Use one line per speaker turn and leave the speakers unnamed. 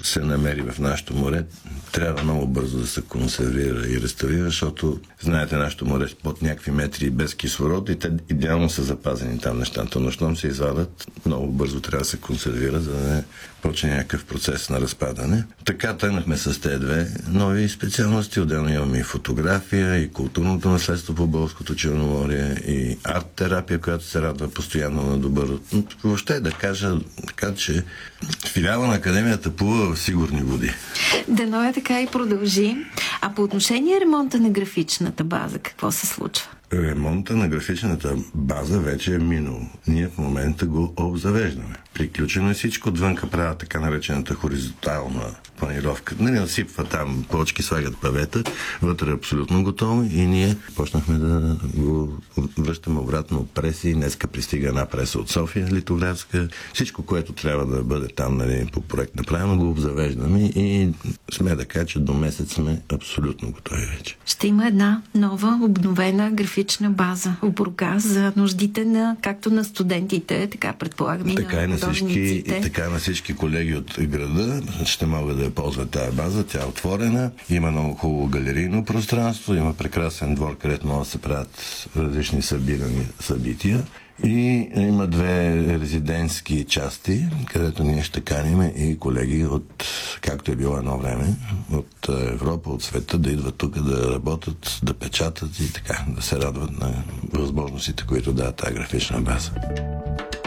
се намери в нашото море, трябва много бързо да се консервира и реставрира, защото, знаете, нашето море е под някакви метри без кислород и те идеално са запазени там нещата, но щом се извадат, много бързо трябва да се консервира, за да не почне някакъв процес на разпадане. Така тръгнахме с тези две нови специалности. Отделно имаме и фотография, и културното наследство по Българското Черноморие, и арт-терапия, която се радва постоянно на добър. Въобще да кажа така, че филиала на Академията плува в сигурни води.
Дано е така и продължи. А по отношение ремонта на графичната база, какво се случва?
Ремонта на графичната база вече е минало. Ние в момента го обзавеждаме. Приключено е всичко. Отвънка правят така наречената хоризонтална планировка. Насипва там плочки, слагат павета. Вътре е абсолютно готово и ние почнахме да го връщаме обратно от преси. Днеска пристига една преса от София, литографска. Всичко, което трябва да бъде там по проект направено, го обзавеждаме и сме да кажа, че до месец сме абсолютно готови вече.
Ще има една нова, обновена графична база в Бургас за нуждите на както на студентите, така предполагам и на художниците.
Така на всички колеги от града ще могат да ползват тази база. Тя е отворена. Има много хубаво галерийно пространство. Има прекрасен двор, където могат да се правят различни събирани събития. И има две резидентски части, където ние ще каним и колеги от, както е било едно време, от Европа, от света, да идват тук да работят, да печатат и така, да се радват на възможностите, които дава тази графична база.